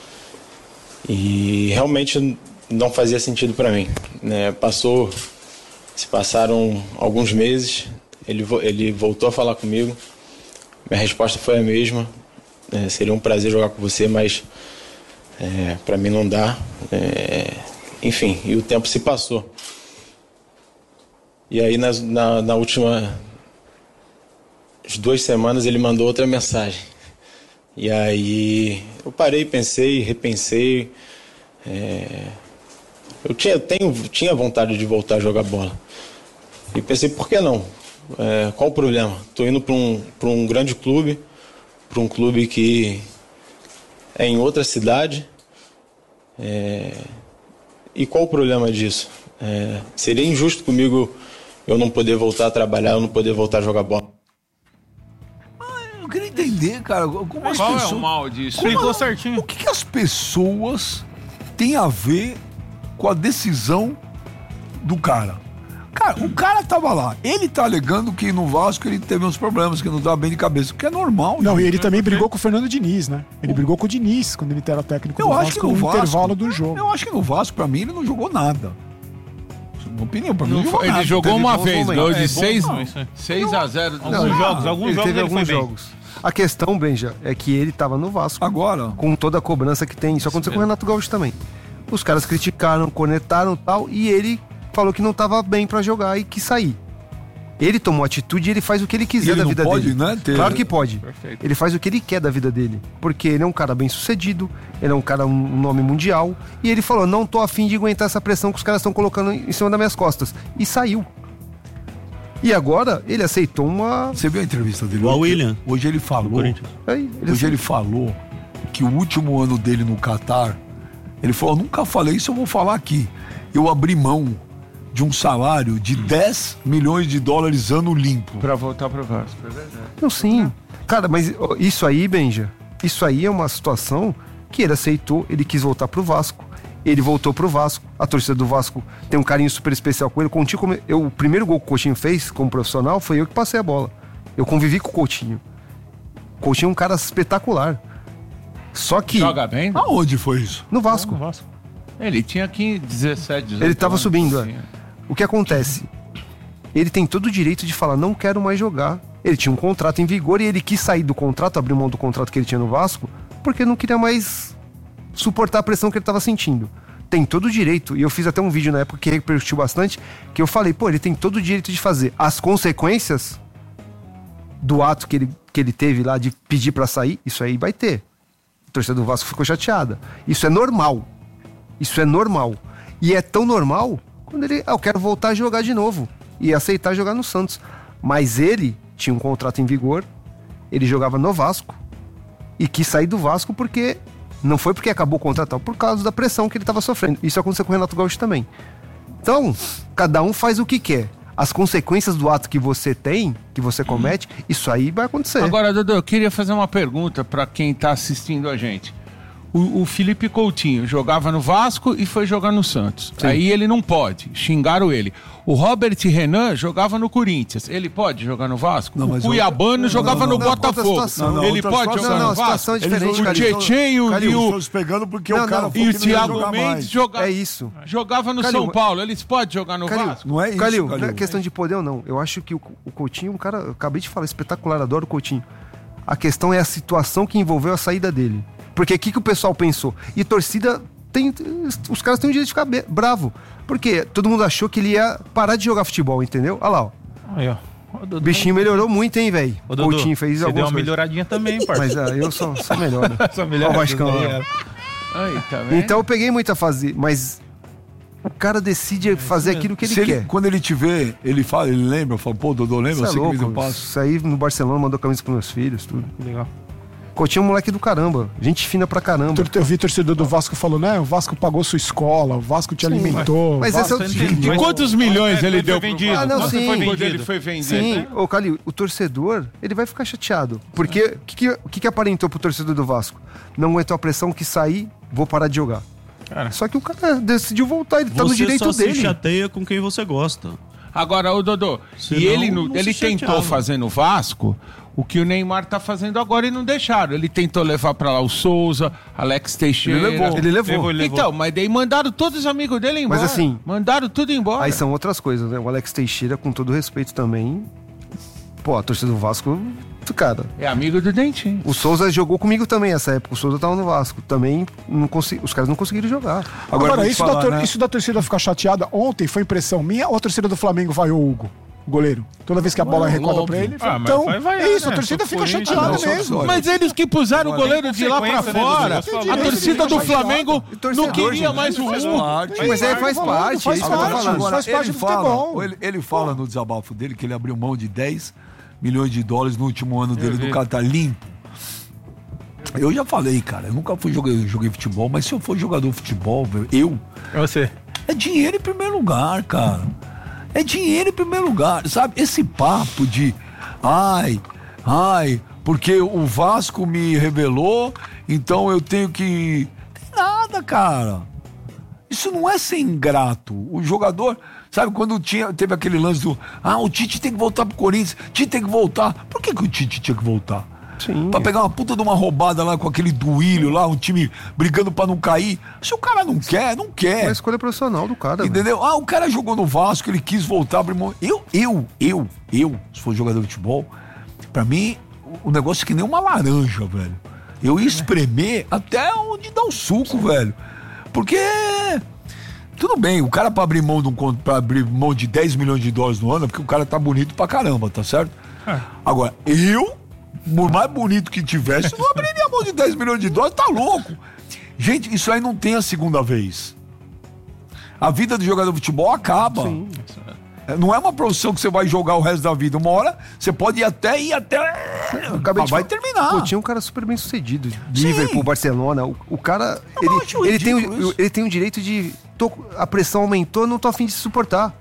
e realmente não fazia sentido para mim. É, passou, se passaram alguns meses, ele, ele voltou a falar comigo. Minha resposta foi a mesma. É, seria um prazer jogar com você, mas é, para mim não dá. É, enfim, e o tempo se passou. E aí, nas, na, na última as duas semanas, ele mandou outra mensagem. E aí, eu parei, pensei, repensei. É, eu tinha, tenho, tinha vontade de voltar a jogar bola. E pensei, por que não? É, qual o problema? Estou indo para um, para um grande clube, para um clube que é em outra cidade. É, e qual o problema disso? É, seria injusto comigo eu não poder voltar a trabalhar, eu não poder voltar a jogar bola. Eu queria entender, cara, como as Qual pessoas... é o mal disso? Como a... certinho. O que, que as pessoas têm a ver com a decisão do cara? Cara, o cara tava lá, ele tá alegando que no Vasco ele teve uns problemas, que não dá bem de cabeça, que é normal. Não, e ele também brigou com o Fernando Diniz, né? Ele o... brigou com o Diniz quando ele era técnico eu do acho Vasco, que no, no Vasco, intervalo do jogo. Eu acho que no Vasco, pra mim, ele não jogou nada. Minha opinião, pra mim, não não jogou ele nada. jogou uma vez, ganhou de é, seis a zero. Alguns jogos, alguns ele jogos teve alguns jogos. A questão, Benja, é que ele tava no Vasco. Agora. Com toda a cobrança que tem. Isso aconteceu com o Renato Gaúcho também. Os caras criticaram, conectaram e tal, e ele falou que não tava bem pra jogar e quis sair. Ele tomou atitude e ele faz o que ele quiser ele da não vida pode, dele. Né, ter... Claro que pode. Perfeito. Ele faz o que ele quer da vida dele. Porque ele é um cara bem sucedido, ele é um cara, um nome mundial. E ele falou, não tô afim de aguentar essa pressão que os caras estão colocando em cima das minhas costas. E saiu. E agora ele aceitou uma... Você viu a entrevista dele? O William. Hoje ele falou... Aí, ele hoje aceitou. Ele falou que o último ano dele no Catar, ele falou, nunca falei isso, eu vou falar aqui. Eu abri mão de um salário de dez milhões de dólares ano limpo. Pra voltar pro Vasco, é verdade. Não, sim. Cara, mas isso aí, Benja, isso aí é uma situação que ele aceitou, ele quis voltar pro Vasco. Ele voltou pro Vasco. A torcida do Vasco tem um carinho super especial com ele. O Coutinho, como eu, o primeiro gol que o Coutinho fez como profissional foi eu que passei a bola. Eu convivi com o Coutinho. O Coutinho é um cara espetacular. Só que... Joga bem? Aonde foi isso? No Vasco. No Vasco. Ele tinha aqui dezessete, dezoito Ele tava anos, subindo. assim. É. O que acontece? Ele tem todo o direito de falar, não quero mais jogar. Ele tinha um contrato em vigor e ele quis sair do contrato, abrir mão do contrato que ele tinha no Vasco, porque não queria mais suportar a pressão que ele estava sentindo. Tem todo o direito, e eu fiz até um vídeo na época que repercutiu bastante, que eu falei, pô, ele tem todo o direito de fazer. As consequências do ato que ele, que ele teve lá de pedir pra sair, isso aí vai ter. A torcida do Vasco ficou chateada. Isso é normal. Isso é normal. E é tão normal quando ele, ah, eu quero voltar a jogar de novo e aceitar jogar no Santos. Mas ele tinha um contrato em vigor, ele jogava no Vasco e quis sair do Vasco porque... Não foi porque acabou o contrato, por causa da pressão que ele estava sofrendo. Isso aconteceu com o Renato Gaúcho também. Então, cada um faz o que quer. As consequências do ato que você tem, que você comete, isso aí vai acontecer. Agora, Dodô, eu queria fazer uma pergunta para quem está assistindo a gente. O, o Felipe Coutinho jogava no Vasco e foi jogar no Santos. Sim. Aí ele não pode, xingaram ele. O Robert Renan jogava no Corinthians. Ele pode jogar no Vasco? Não, o Cuiabano eu... jogava não, não, no não, Botafogo. Não, não, ele pode jogar não, no Vasco? É diferente, o Tchetchen e o... pegando porque não, o cara e o Thiago Mendes joga... é isso. jogava no Calil, São Paulo. Eles podem jogar no Calil, Vasco? Não é isso, Calil, Calil. Não é questão de poder ou não. Eu acho que o, o Coutinho, um cara, eu acabei de falar, espetacular, adoro o Coutinho. A questão é a situação que envolveu a saída dele. Porque o que, que o pessoal pensou? E torcida, tem, os caras têm o direito de ficar bravo. Porque todo mundo achou que ele ia parar de jogar futebol, entendeu? Olha lá, ó. Aí, ó. O bichinho melhorou muito, hein, velho? O Coutinho fez você deu uma coisas. melhoradinha também, parceiro. Mas uh, eu sou, sou melhor, né? Sou melhor. Ó, o Vascão, Aí, tá vendo? então eu peguei muita fase, mas o cara decide é fazer aquilo que ele Se quer. Ele, quando ele te vê, ele fala, ele lembra, fala, pô, Dodô, lembra? Isso é Você que me louco. deu passo. Saí no Barcelona, mandou camisa pros meus filhos, tudo. Legal. Coutinho é um moleque do caramba, gente fina pra caramba. Eu vi torcedor do Vasco falando, né? O Vasco pagou sua escola, o Vasco te sim, alimentou. Mas Vasco esse é o... De quantos milhões é, ele deu? Vendido. Ah, não, Quanto sim. foi vendido? Ele foi vendido. Sim, né? ô Calil, o torcedor, ele vai ficar chateado. Porque o que, que, que, que aparentou pro torcedor do Vasco? Não aguentou a pressão, que sair, vou parar de jogar. Cara. Só que o cara decidiu voltar, ele tá no direito você só dele. se chateia com quem você gosta. Agora, o Dodô, Senão, e ele, no, não ele se tentou chateava. fazer no Vasco o que o Neymar tá fazendo agora e não deixaram. Ele tentou levar pra lá o Souza, Alex Teixeira. Ele levou. Ele levou. Levou, ele levou. Então, mas daí mandaram todos os amigos dele embora. Mas assim... Mandaram tudo embora. Aí são outras coisas, né? O Alex Teixeira, com todo respeito também... Pô, a torcida do Vasco, cara... É amigo do Dentinho. O Souza jogou comigo também nessa época. O Souza tava no Vasco. Também, não consegui... os caras não conseguiram jogar. Agora, Agora isso, falar, da tor- né? isso da torcida ficar chateada, ontem foi impressão minha ou a torcida do Flamengo vaiou o Hugo? O goleiro. Toda vez que a bola Ué, recorda óbvio. pra ele. Ah, mas então, vai vaiar, é isso, né? a torcida Só fica Corinthians, chateada não, só- mesmo. só- Mas eles que puseram o goleiro de lá pra consequência, né, fora. Dudu? A torcida do Flamengo não queria mais o Faz Hugo. parte. Mas aí faz parte, faz é isso que eu tô parte. falando. Agora, faz parte ele do fala, futebol. ele, ele fala no desabafo dele que ele abriu mão de dez milhões de dólares no último ano dele do Catar limpo. Eu já falei, cara, eu nunca fui jogar, joguei futebol, mas se eu for jogador de futebol, eu... É você. É dinheiro em primeiro lugar, cara. É dinheiro em primeiro lugar, sabe? Esse papo de, ai, ai, porque o Vasco me revelou, então eu tenho que... Tem nada, cara. Isso não é ser ingrato. O jogador, sabe, quando tinha, teve aquele lance do, ah, o Tite tem que voltar pro Corinthians, Tite tem que voltar. Por que, que o Tite tinha que voltar? Sim. Pra pegar uma puta de uma roubada lá com aquele Duílio lá, um time brigando pra não cair. Se o cara não quer, não quer. É a escolha profissional do cara. Entendeu? Ah, o cara jogou no Vasco, ele quis voltar, abrir mão. Eu, eu, eu, eu, se for jogador de futebol, pra mim, o negócio é que nem uma laranja, velho. Eu ia espremer até onde dá o suco, velho. Porque, tudo bem, o cara pra abrir mão de, um, pra abrir mão de dez milhões de dólares no ano, é porque o cara tá bonito pra caramba, tá certo? É. Agora, eu, por mais bonito que tivesse, não abriria mão de dez milhões de dólares, tá louco? Gente, isso aí não tem a segunda vez. A vida do jogador de futebol acaba. Sim. Não é uma profissão que você vai jogar o resto da vida. Uma hora você pode ir até ir até. Acabei de vai falar. terminar. Pô, tinha um cara super bem sucedido. Liverpool, Barcelona. O, o cara. Ele, ele, tem o, ele tem o direito de. Tô, a pressão aumentou, não tô a fim de suportar.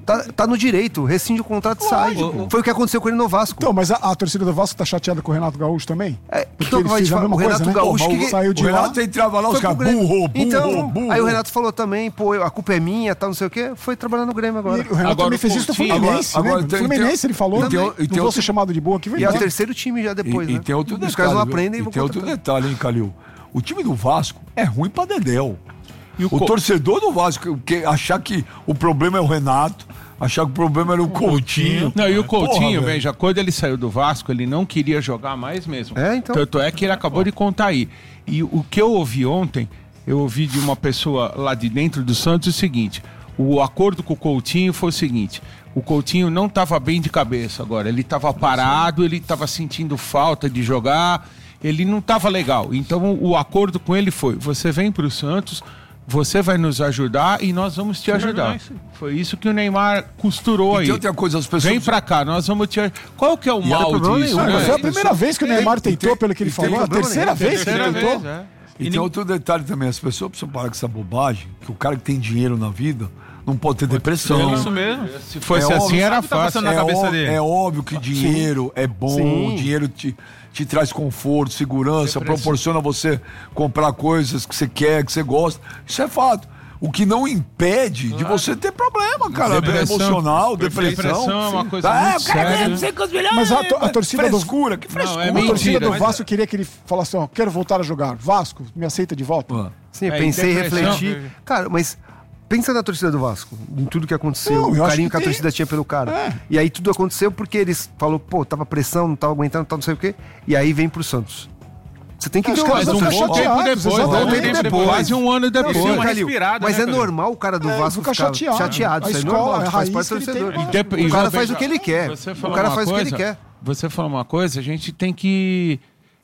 Tá, tá no direito, rescinde o contrato e sai. Foi o que aconteceu com ele no Vasco. Então, mas a, a torcida do Vasco tá chateada com o Renato Gaúcho também? É, Porque então ele vai fez a falar, mesma o Renato coisa, né? Gaúcho Pô, que saiu de o lá. Renato entrava lá, os Foi pro caras, Grêmio. burro, burro, Então, burro. aí o Renato falou também, pô, a culpa é minha, tal, não sei o quê. Foi trabalhar no Grêmio agora. E o Renato Agora, também o fez isso no Coutinho- Fluminense, agora- né? agora No tem- Fluminense tem- ele falou, e tem- não e tem vou outro- ser chamado de boa aqui, E é o verdade. terceiro time já depois, E, né? e tem outro Os detalhe. caras não viu? aprendem e E vão tem outro contratar. detalhe, hein, Calil? O time do Vasco é ruim pra Dedéu. E o O Co- torcedor do Vasco, que achar que o problema é o Renato, achar que o problema era o Coutinho. Não, e o Porra, Coutinho, velho. veja, quando ele saiu do Vasco, ele não queria jogar mais mesmo. É, então. Tanto é que ele acabou de contar aí. E o que eu ouvi ontem, eu ouvi de uma pessoa lá de dentro do Santos o seguinte: o acordo com o Coutinho foi o seguinte. O Coutinho não estava bem de cabeça agora. Ele estava parado, ele estava sentindo falta de jogar, ele não estava legal. Então o acordo com ele foi: você vem para o Santos, você vai nos ajudar e nós vamos te ajudar. Foi isso que o Neymar costurou E aí. tem outra coisa, as pessoas- Vem pra cá, nós vamos te ajudar. Qual que é o E não mal tem problema disso? nenhum, né? Mas foi a primeira vez que o Neymar Tem- tentou, pelo que ele e tem falou. A problema terceira nenhum. vez que ele Terceira tentou. vez, é. E tem outro detalhe também, as pessoas precisam parar com essa bobagem, que o cara que tem dinheiro na vida não pode ter depressão. É isso mesmo. Se fosse É assim, óbvio, era sabe o que tá fácil. passando na é, cabeça ó- dele? é óbvio que dinheiro é bom, Sim. dinheiro te, te traz conforto, segurança, proporciona você comprar coisas que você quer, que você gosta. Isso é fato. O que não impede de você ter problema, cara. Depressão. Emocional, depressão. Depressão é uma coisa Ah, muito o cara séria. ganha não sei quantos milhões. Mas a, to- a torcida frescura, do que frescura. é a torcida mentira, do mas- Vasco queria que ele falasse, ó, quero voltar a jogar. Vasco, me aceita de volta. Ah. Sim, eu É, pensei, depressão. refleti. Cara, mas pensa na torcida do Vasco, em tudo que aconteceu, Não, eu o acho carinho que que, a tem- torcida tinha pelo cara. É. E aí tudo aconteceu porque eles falou, pô, tava pressão, não tava aguentando, tal, não sei o quê. E aí vem pro Santos. Você tem que Os ver o caras Mas lado um vão da bom ficar tempo chateados, depois, exatamente. um bom tempo depois, quase um ano depois. Sim, uma Calil, respirada, mas né, é Calil? normal o cara do É, Vasco fica ficar chateado. chateado. A Isso é escola, normal, a faz raiz parte do que ele tem torcedor. pra- E dep- e O cara veja- faz o que ele quer. Você O falou cara uma faz o que coisa, ele quer. Você falou uma coisa, a gente tem que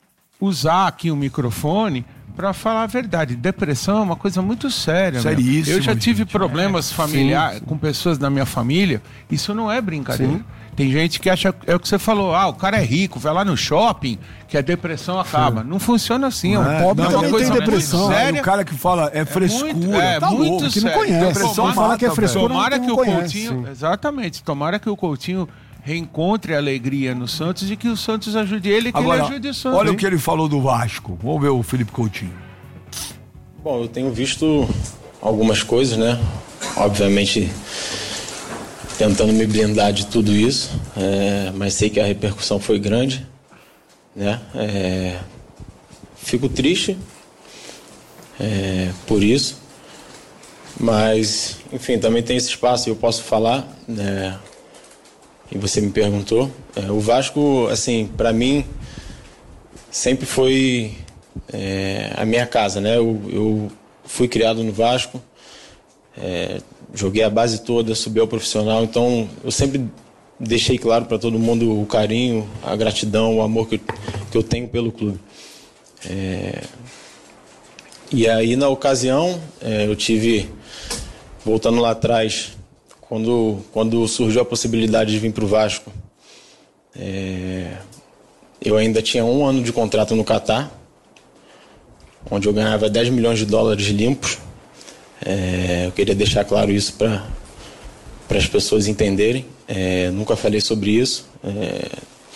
usar aqui o microfone para falar a verdade. Depressão é uma coisa muito séria. meu. Seríssimo, Eu já tive gente. problemas familiares com pessoas da minha família. Isso não é brincadeira. Tem gente que acha, é o que você falou, ah, o cara é rico, vai lá no shopping, que a depressão acaba. Não funciona assim, é, um É, pobre não, é uma também coisa tem muito depressão. séria. O cara que fala é frescura, muito, é, tá muito louco. que não sério. conhece. Depressão Tomara mata, que é frescura, Tomara não que o conhece. Coutinho, exatamente, tomara que o Coutinho reencontre a alegria no Santos e que o Santos ajude ele e que Agora, ele ajude o Santos. olha o hein? que ele falou do Vasco. Vamos ver o Felipe Coutinho. Bom, eu tenho visto algumas coisas, né? Obviamente tentando me blindar de tudo isso, é, mas sei que a repercussão foi grande, né? É, fico triste é, por isso, mas, enfim, também tem esse espaço e eu posso falar, né? E você me perguntou. É, o Vasco, assim, para mim, sempre foi é, a minha casa, né? Eu, eu fui criado no Vasco, é, joguei a base toda, subi ao profissional, então eu sempre deixei claro para todo mundo o carinho, a gratidão, o amor que eu, que eu tenho pelo clube. É, e aí, na ocasião, é, eu tive, voltando lá atrás, quando, quando surgiu a possibilidade de vir para o Vasco, é, eu ainda tinha um ano de contrato no Catar, onde eu ganhava dez milhões de dólares limpos. É, eu queria deixar claro isso para as pessoas entenderem. É, nunca falei sobre isso, é,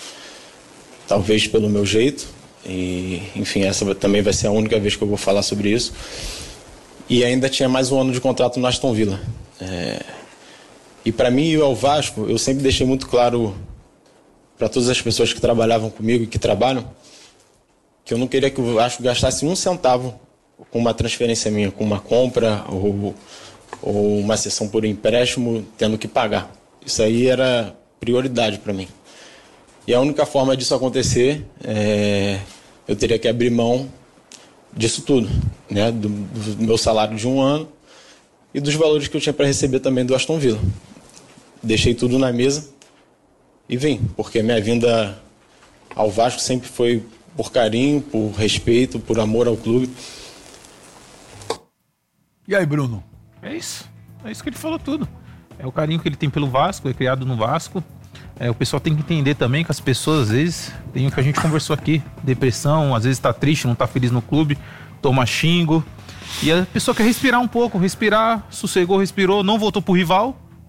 talvez pelo meu jeito. E, enfim, essa também vai ser a única vez que eu vou falar sobre isso. E ainda tinha mais um ano de contrato no Aston Villa. É, e para mim ir ao Vasco, eu sempre deixei muito claro para todas as pessoas que trabalhavam comigo e que trabalham, que eu não queria que o Vasco gastasse um centavo com uma transferência minha, com uma compra ou, ou uma cessão por empréstimo, tendo que pagar. Isso aí era prioridade para mim. E a única forma disso acontecer, é, eu teria que abrir mão disso tudo, né? Do, do meu salário de um ano e dos valores que eu tinha para receber também do Aston Villa. Deixei tudo na mesa e vim, porque a minha vinda ao Vasco sempre foi por carinho, por respeito, por amor ao clube. E aí, Bruno? É isso. É isso que ele falou tudo. É o carinho que ele tem pelo Vasco, é criado no Vasco. É, o pessoal tem que entender também que as pessoas, às vezes, tem o que a gente conversou aqui, depressão, às vezes tá triste, não tá feliz no clube, toma xingo. E a pessoa quer respirar um pouco, respirar, sossegou, respirou, não voltou pro rival,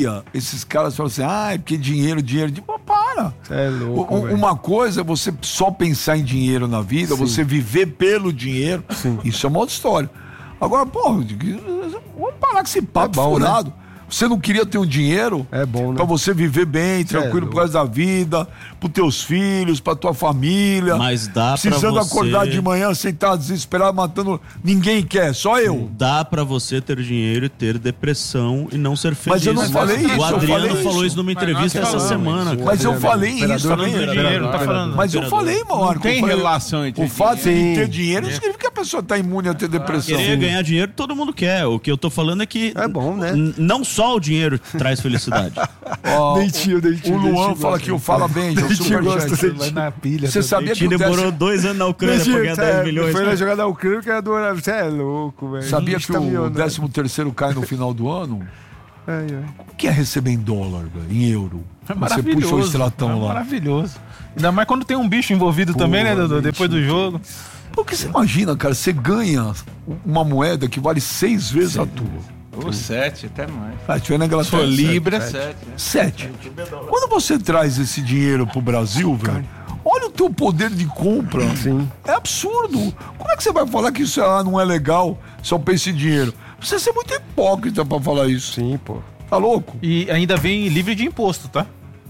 dia, esses caras falam assim, ah, é porque dinheiro, dinheiro, dinheiro. Pô, para. É louco, o, uma coisa é você só pensar em dinheiro na vida, Sim. você viver pelo dinheiro. Sim. Isso é uma outra história. Agora, pô, vamos parar com esse papo é bom, furado. Né? Você não queria ter um dinheiro? É bom, né? Pra você viver bem, tranquilo, é por causa da vida, pros teus filhos, pra tua família. Mas dá pra Precisando você... acordar de manhã sem estar desesperado, matando... Ninguém quer, só eu. Dá pra você ter dinheiro e ter depressão e não ser feliz. Mas eu não falei isso, O eu Adriano falei falou isso. isso numa entrevista essa semana. cara. Mas eu falei isso também. Dinheiro, tá falando. Mas eu falei, Marco. Não tem eu falei, relação entre O fato de Sim. ter dinheiro não significa que a pessoa tá imune a ter depressão. Querer ganhar dinheiro todo mundo quer. O que eu tô falando é que É bom, né? n- não só o dinheiro traz felicidade. Ó, Dentinho, dentinho, o Luan dentinho fala gosta. que o Fala Bem, o Dentinho gosta, superchat. dentinho. Na pilha. Você sabia que Ele o demorou décimo, dois anos na Ucrânia pra Dentinho, ganhar dez é, milhões. Foi na né? jogada da Ucrânia que era do Você é louco, velho. sabia Bicho que tá o milionário. décimo terceiro cai no final do ano? Ai, ai. O que é receber em dólar, velho, em euro? É Você maravilhoso. puxa o extratão é lá. Maravilhoso. Ainda mais quando tem um bicho envolvido também, né, Dudu? Depois do jogo. Porque você imagina, cara, você ganha uma moeda que vale seis vezes a tua. Ou sete, até mais. Ah, tiver na Inglaterra. Sua Libra, sete. sete. Sete. Quando você traz esse dinheiro pro Brasil, velho, olha o teu poder de compra. Sim. É absurdo. Como é que você vai falar que isso ah, não é legal só pra esse dinheiro? Você é muito hipócrita pra falar isso. Sim, pô. Tá louco? E ainda vem livre de imposto, tá?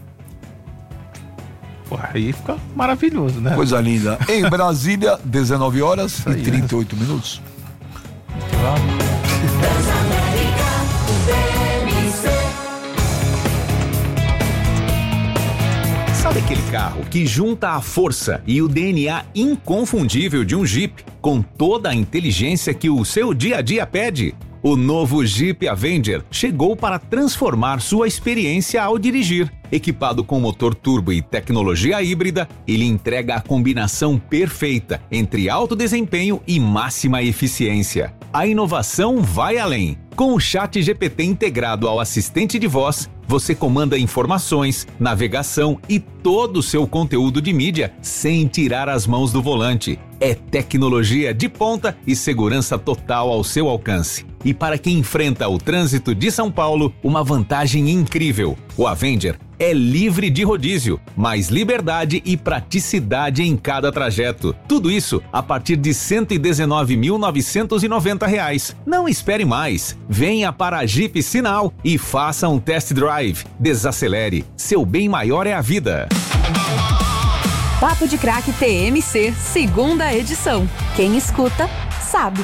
Pô, aí fica maravilhoso, né? Coisa linda. Em Brasília, dezenove horas e trinta e oito minutos. Sabe aquele carro que junta a força e o D N A inconfundível de um Jeep com toda a inteligência que o seu dia a dia pede? O novo Jeep Avenger chegou para transformar sua experiência ao dirigir. Equipado com motor turbo e tecnologia híbrida, ele entrega a combinação perfeita entre alto desempenho e máxima eficiência. A inovação vai além. Com o Chat G P T integrado ao assistente de voz, você comanda informações, navegação e todo o seu conteúdo de mídia sem tirar as mãos do volante. É tecnologia de ponta e segurança total ao seu alcance. E para quem enfrenta o trânsito de São Paulo, uma vantagem incrível. O Avenger é livre de rodízio, mais liberdade e praticidade em cada trajeto. Tudo isso a partir de cento e dezenove mil novecentos e noventa reais. Não espere mais. Venha para a Jeep Sinal e faça um test drive. Desacelere. Seu bem maior é a vida. Papo de Craque T M C, segunda edição. Quem escuta, sabe.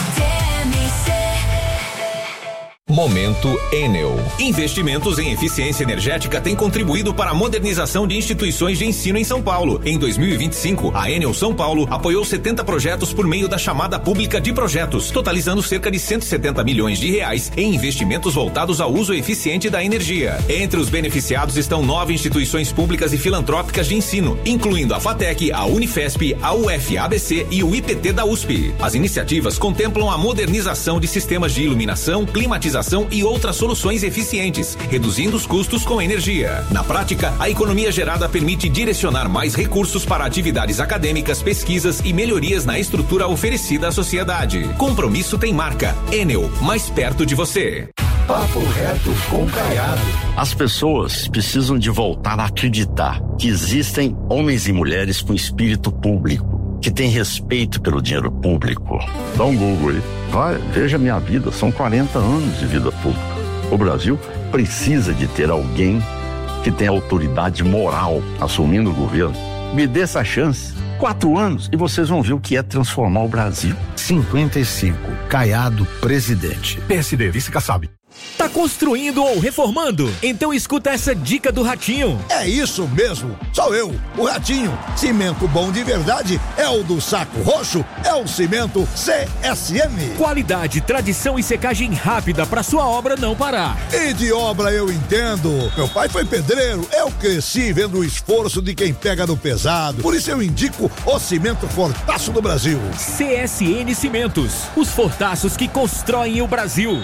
Momento Enel. Investimentos em eficiência energética têm contribuído para a modernização de instituições de ensino em São Paulo. Em dois mil e vinte e cinco, a Enel São Paulo apoiou setenta projetos por meio da chamada pública de projetos, totalizando cerca de cento e setenta milhões de reais em investimentos voltados ao uso eficiente da energia. Entre os beneficiados estão nove instituições públicas e filantrópicas de ensino, incluindo a FATEC, a Unifesp, a U F A B C e o I P T da U S P. As iniciativas contemplam a modernização de sistemas de iluminação, climatização e outras soluções eficientes, reduzindo os custos com energia. Na prática, a economia gerada permite direcionar mais recursos para atividades acadêmicas, pesquisas e melhorias na estrutura oferecida à sociedade. Compromisso tem marca. Enel, mais perto de você. Papo reto com Caiado. As pessoas precisam de voltar a acreditar que existem homens e mulheres com espírito público, que têm respeito pelo dinheiro público. Dá um Google aí. Vai, veja minha vida, são quarenta anos de vida pública. O Brasil precisa de ter alguém que tenha autoridade moral assumindo o governo. Me dê essa chance. Quatro anos e vocês vão ver o que é transformar o Brasil. cinquenta e cinco, Caiado, presidente. P S D, vice Kassab. Tá construindo ou reformando? Então escuta essa dica do Ratinho. É isso mesmo, sou eu, o Ratinho. Cimento bom de verdade é o do Saco Roxo, é o cimento C S M. Qualidade, tradição e secagem rápida pra sua obra não parar. E de obra eu entendo. Meu pai foi pedreiro, eu cresci vendo o esforço de quem pega no pesado. Por isso eu indico o cimento Fortaço do Brasil. C S N Cimentos, os fortaços que constroem o Brasil.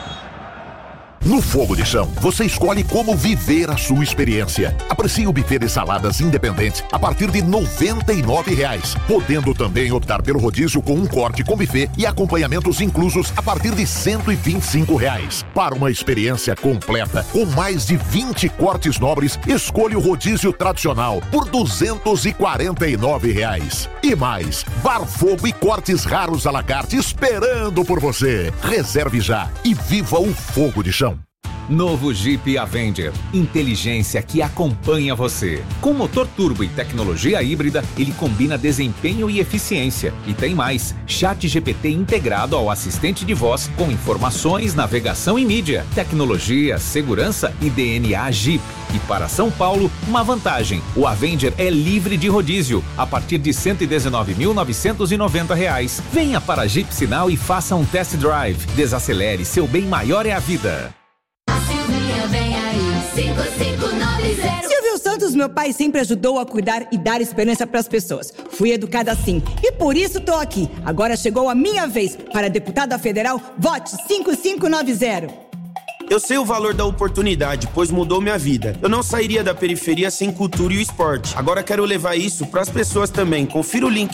No Fogo de Chão, você escolhe como viver a sua experiência. Aprecie o buffet de saladas independente a partir de noventa e nove reais, podendo também optar pelo rodízio com um corte com buffet e acompanhamentos inclusos a partir de cento e vinte e cinco reais. Para uma experiência completa, com mais de vinte cortes nobres, escolha o rodízio tradicional por duzentos e quarenta e nove reais. E mais, bar fogo e cortes raros à la carte esperando por você. Reserve já e viva o Fogo de Chão. Novo Jeep Avenger. Inteligência que acompanha você. Com motor turbo e tecnologia híbrida, ele combina desempenho e eficiência. E tem mais, Chat G P T integrado ao assistente de voz com informações, navegação e mídia. Tecnologia, segurança e D N A Jeep. E para São Paulo, uma vantagem. O Avenger é livre de rodízio, a partir de cento e dezenove mil novecentos e noventa reais. Venha para a Jeep Sinal e faça um test drive. Desacelere, seu bem maior é a vida. Vem aí, cinco cinco nove zero. Silvio Santos, meu pai, sempre ajudou a cuidar e dar esperança para as pessoas. Fui educada assim e por isso tô aqui. Agora chegou a minha vez. Para deputada federal, vote cinco cinco nove zero. Eu sei o valor da oportunidade, pois mudou minha vida. Eu não sairia da periferia sem cultura e o esporte. Agora quero levar isso para as pessoas também. Confira o link